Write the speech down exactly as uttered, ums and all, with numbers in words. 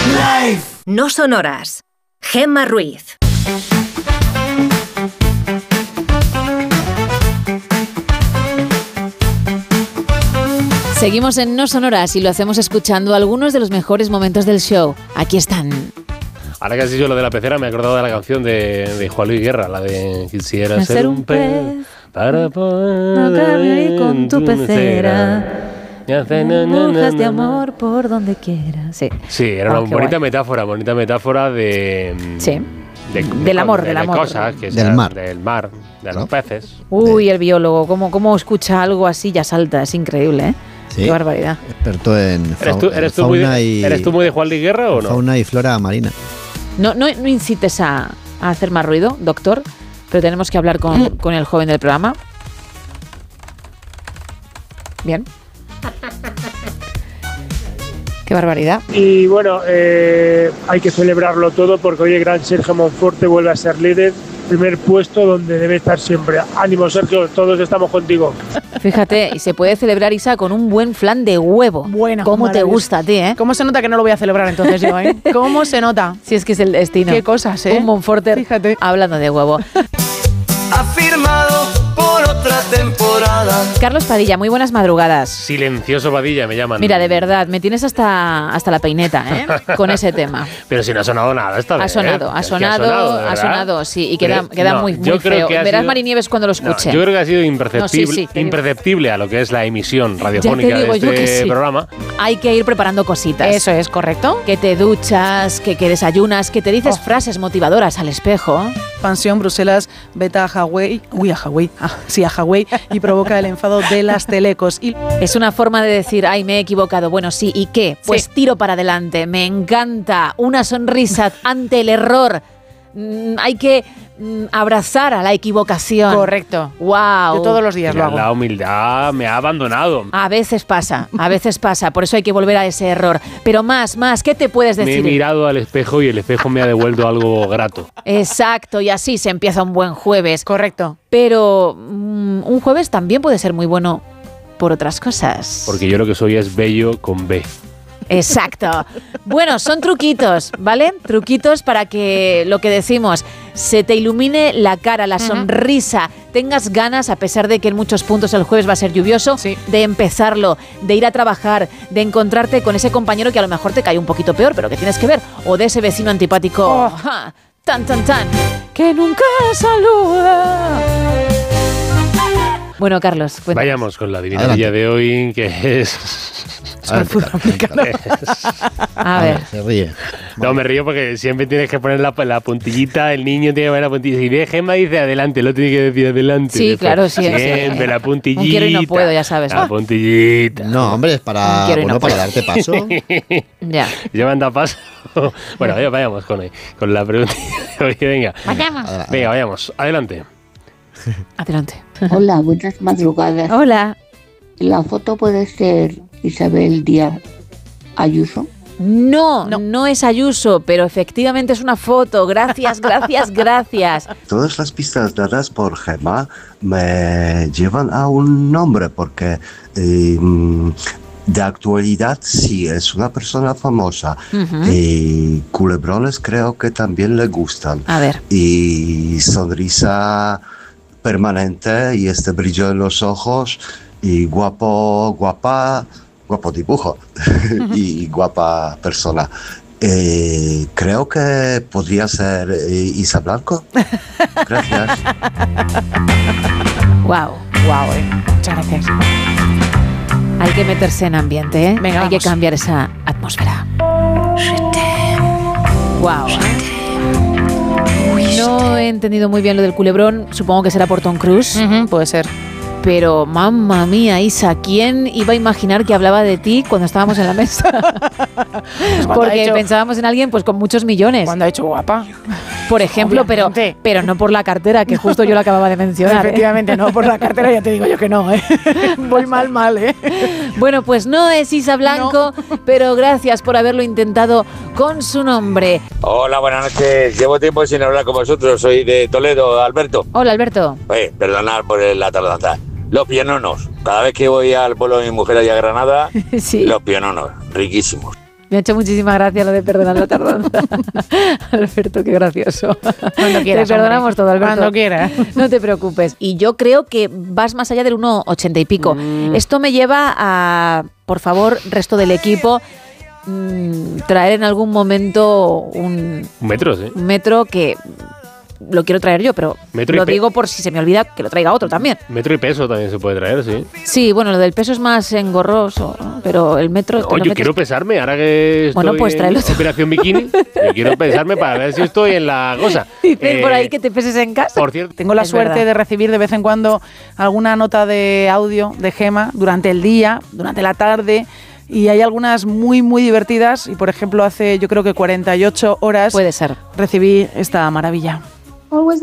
Life. No sonoras. Gemma Ruiz. Seguimos en No Sonoras y lo hacemos escuchando algunos de los mejores momentos del show. Aquí están. Ahora que has dicho lo de la pecera, me he acordado de la canción de, de Juan Luis Guerra, la de Quisiera ser, ser un pez, pez para poder no caber con tu pecera. Burjas de amor por donde quieras. Sí, sí, era una oh, bonita guay. metáfora, bonita metáfora de... Sí. De, del amor, de, del de amor. cosas que del mar. Del mar, de ¿no? los peces. Uy, el biólogo, ¿cómo, cómo escucha algo así ya salta? Es increíble, ¿eh? Sí. Qué barbaridad. Experto en, fa- ¿Eres tú, eres en tú fauna muy de, y... ¿Eres tú muy de Juan Luis Guerra o no? Fauna y flora marina. No, no, no incites a, a hacer más ruido, doctor, pero tenemos que hablar con, con el joven del programa. Bien. Qué barbaridad. Y bueno, eh, hay que celebrarlo todo porque hoy el gran Sergio Monforte vuelve a ser líder. Primer puesto donde debe estar siempre. Ánimo, Sergio, todos estamos contigo. Fíjate, y se puede celebrar, Isa, con un buen flan de huevo. Bueno, ¿Cómo te gusta a ti, eh? ¿Cómo se nota que no lo voy a celebrar entonces yo, eh? ¿Cómo se nota? Si es que es el destino. Qué cosas, eh. Un Monforte, fíjate, hablando de huevo. Ha firmado por otra temporada. Carlos Padilla, muy buenas madrugadas. Silencioso Padilla me llaman. Mira, de verdad, me tienes hasta, hasta la peineta, ¿eh? Con ese tema. Pero si no ha sonado nada esta vez. Ha sonado, ha sonado, ha sonado, ha sonado, sí, y queda, Pero, queda no, muy, muy feo. Verás sido, Marinieves cuando lo escuche. No, yo creo que ha sido imperceptible, no, sí, sí, imperceptible a lo que es la emisión radiofónica digo de yo este que sí. programa. Hay que ir preparando cositas. Eso es, ¿correcto? Que te duchas, que, que desayunas, que te dices oh. frases motivadoras al espejo. Expansión, Bruselas, vete a Hawái, uy, a Hawái, ah, sí, a Hawái, y provoca el enfado de las telecos. Y es una forma de decir, ay, me he equivocado. Bueno, sí, ¿y qué? Pues sí. Tiro para adelante. Me encanta. Una sonrisa ante el error. Mm, hay que mm, abrazar a la equivocación. Correcto. Wow. Yo todos los días Mira, lo hago. La humildad me ha abandonado. A veces pasa, a veces pasa. Por eso hay que volver a ese error. Pero más, más, ¿qué te puedes decir? Me he mirado al espejo y el espejo me ha devuelto algo grato. Exacto, y así se empieza un buen jueves. Correcto. Pero mm, un jueves también puede ser muy bueno por otras cosas. Porque yo lo que soy es bello con B. Exacto. Bueno, son truquitos, ¿vale? Truquitos para que lo que decimos se te ilumine la cara, la sonrisa, uh-huh. tengas ganas, a pesar de que en muchos puntos el jueves va a ser lluvioso, sí. de empezarlo, de ir a trabajar, de encontrarte con ese compañero que a lo mejor te cae un poquito peor, pero que tienes que ver, o de ese vecino antipático, oh. ja, tan, tan, tan, que nunca saluda. Bueno, Carlos, cuéntanos. Vayamos con la adivinanza de hoy, que es... A ver, a ver. Se ríe. No, me río porque siempre tienes que poner la, la puntillita, el niño tiene que poner la puntillita. Si ve Gemma dice adelante, lo tiene que decir adelante. Sí, después. claro, sí. Siempre sí. la puntillita. Un quiero y no puedo, ya sabes. La puntillita. No, hombre, es para, bueno, no para darte paso. Ya. Yo me ando a paso. Bueno, vaya, vayamos con, con la pregunta. Venga. Vayamos. Venga, vayamos. Adelante. Adelante. Hola, buenas madrugadas. Hola. La foto puede ser Isabel Díaz Ayuso. No, no, no es Ayuso, pero efectivamente es una foto. Gracias, gracias, gracias. Todas las pistas dadas por Gemma me llevan a un nombre porque eh, de actualidad sí es una persona famosa. Uh-huh. Y culebrones creo que también le gustan. A ver. Y sonrisa permanente y este brillo en los ojos y guapo, guapa, guapo dibujo y guapa persona. Eh, creo que podría ser eh, Isa Blanco. Gracias. Wow, wow, eh. Muchas gracias. Hay que meterse en ambiente, ¿eh? Venga, hay vamos. que cambiar esa atmósfera. Wow. No he entendido muy bien lo del culebrón. Supongo que será por Tom Cruise. Uh-huh, puede ser. Pero, mamma mía, Isa, ¿quién iba a imaginar que hablaba de ti cuando estábamos en la mesa? Pues porque hecho, pensábamos en alguien pues con muchos millones. Cuando ha hecho guapa. Por ejemplo, pero, pero no por la cartera, que justo yo la acababa de mencionar. Efectivamente, ¿eh? No, por la cartera ya te digo yo que no, ¿eh? Voy mal, mal, ¿eh? Bueno, pues no es Isa Blanco, no. Pero gracias por haberlo intentado con su nombre. Hola, buenas noches. Llevo tiempo sin hablar con vosotros. Soy de Toledo, Alberto. Hola, Alberto. Oye, perdonad por la tardanza. Los piononos. Cada vez que voy al pueblo de mi mujer allá a Granada, sí. Los piononos, riquísimos. Me ha hecho muchísima gracia lo de perdonar la tardanza. Alberto, qué gracioso. Cuando quieras, te perdonamos hombre. todo, Alberto. Cuando quieras. No te preocupes. Y yo creo que vas más allá del uno ochenta y pico. Mm. Esto me lleva a, por favor, resto del equipo, mmm, traer en algún momento un, un metro, sí. Un metro que lo quiero traer yo, pero metro lo digo por si se me olvida que lo traiga otro también. Metro y peso también se puede traer, sí. Sí, bueno, lo del peso es más engorroso, ¿no? Pero el metro... No, yo quiero pesarme, ahora que estoy bueno, pues en Operación Bikini, yo quiero pesarme para ver si estoy en la cosa. Dicen eh, por ahí que te peses en casa. Por cierto, tengo la es suerte verdad. de recibir de vez en cuando alguna nota de audio de Gema durante el día, durante la tarde... Y hay algunas muy, muy divertidas. Y, por ejemplo, hace yo creo que cuarenta y ocho horas... Puede ser. Recibí esta maravilla. Always